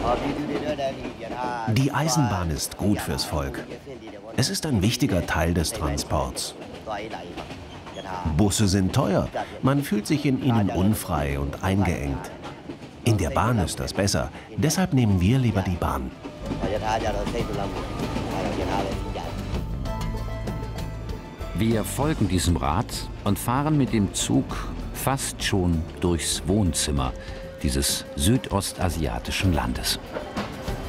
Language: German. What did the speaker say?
Die Eisenbahn ist gut fürs Volk. Es ist ein wichtiger Teil des Transports. Busse sind teuer. Man fühlt sich in ihnen unfrei und eingeengt. In der Bahn ist das besser. Deshalb nehmen wir lieber die Bahn. Wir folgen diesem Rat und fahren mit dem Zug fast schon durchs Wohnzimmer dieses südostasiatischen Landes.